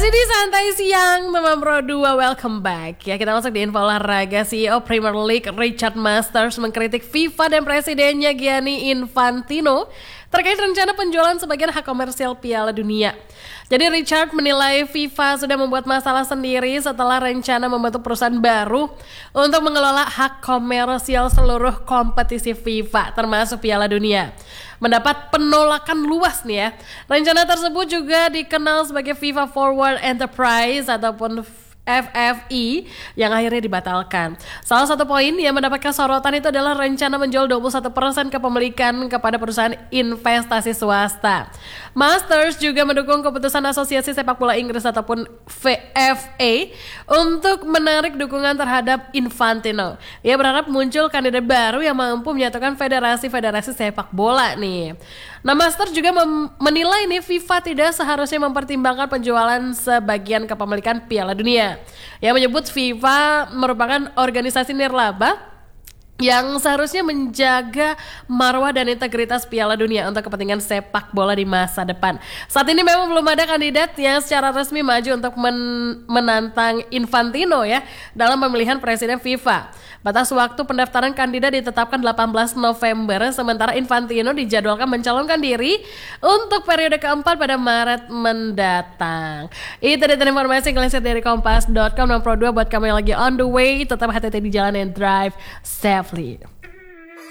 Masih di Santai Siang teman Pro 2, welcome back. Ya, kita masuk di info olahraga. CEO Premier League Richard Masters mengkritik FIFA dan presidennya Gianni Infantino terkait rencana penjualan sebagian hak komersial Piala Dunia. Jadi Richard menilai FIFA sudah membuat masalah sendiri setelah rencana membentuk perusahaan baru untuk mengelola hak komersial seluruh kompetisi FIFA termasuk Piala Dunia. Mendapat penolakan luas nih ya. Rencana tersebut juga dikenal sebagai FIFA Forward Enterprise ataupun FFE yang akhirnya dibatalkan. Salah satu poin yang mendapatkan sorotan itu adalah rencana menjual 21% kepemilikan kepada perusahaan investasi swasta. Masters juga mendukung keputusan Asosiasi Sepak Bola Inggris ataupun FA untuk menarik dukungan terhadap Infantino. Ia berharap muncul kandidat baru yang mampu menyatukan federasi-federasi sepak bola nih. Nah, Masters juga menilai nih FIFA tidak seharusnya mempertimbangkan penjualan sebagian kepemilikan Piala Dunia. Yang menyebut FIFA merupakan organisasi nirlaba yang seharusnya menjaga marwah dan integritas Piala Dunia untuk kepentingan sepak bola di masa depan. Saat ini memang belum ada kandidat yang secara resmi maju untuk menantang Infantino ya dalam pemilihan presiden FIFA. Batas waktu pendaftaran kandidat ditetapkan 18 November, sementara Infantino dijadwalkan mencalonkan diri untuk periode keempat pada Maret mendatang. Itu data informasi yang dari Kompas.com dan Pro 2 buat kamu yang lagi on the way. Tetap hati-hati di jalan and drive safely.